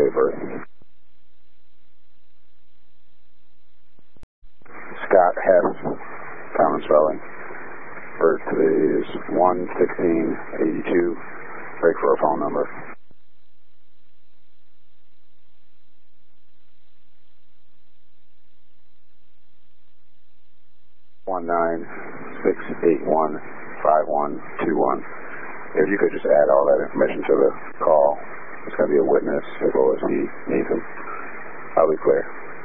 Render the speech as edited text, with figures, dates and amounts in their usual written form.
of birth. Scott Hess, common spelling. Birth is 1/16/82. Break for a phone number. 196815121. If you could just add all that information to the call. It's going to be a witness as well as me, Nathan. I'll be clear.